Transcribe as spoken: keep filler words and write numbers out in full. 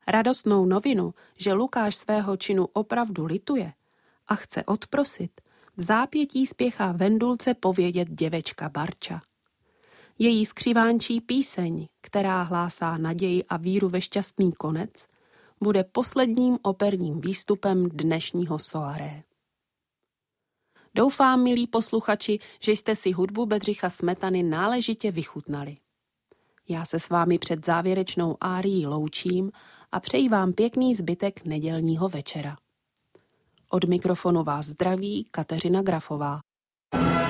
Radostnou novinu, že Lukáš svého činu opravdu lituje a chce odprosit, v zápětí spěchá Vendulce povědět děvečka Barča. Její skřivánčí píseň, která hlásá naději a víru ve šťastný konec, bude posledním operním výstupem dnešního soaré. Doufám, milí posluchači, že jste si hudbu Bedřicha Smetany náležitě vychutnali. Já se s vámi před závěrečnou árií loučím a přeji vám pěkný zbytek nedělního večera. Od mikrofonu vás zdraví Kateřina Grafová.